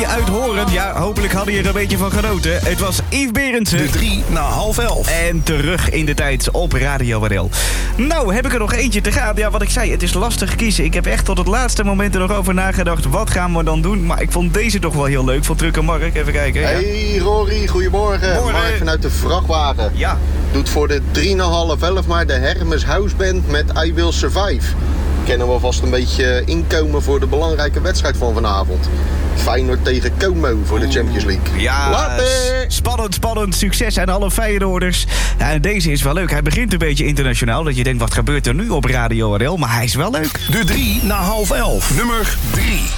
uit Horen. Ja, hopelijk hadden je er een beetje van genoten. Het was Yves Berendsen. De 3 na half 11. En terug in de tijd op Radio RL. Nou, heb ik er nog eentje te gaan. Ja, wat ik zei, het is lastig kiezen. Ik heb echt tot het laatste moment er nog over nagedacht. Wat gaan we dan doen? Maar ik vond deze toch wel heel leuk. Van Trucker Mark. Even kijken. Hey Rory, goedemorgen. Morgen. Mark vanuit de vrachtwagen. Ja. Doet voor de 3 na half 11 maar de Hermes House Band met I Will Survive. Kennen we vast een beetje inkomen voor de belangrijke wedstrijd van vanavond. Feyenoord tegen Como voor de Champions League. Ja, Later! spannend. Succes aan alle Feyenoorders. Ja, en deze is wel leuk. Hij begint een beetje internationaal. Dat je denkt, wat gebeurt er nu op Radio RL? Maar hij is wel leuk. De 3 na half 11. Nummer 3.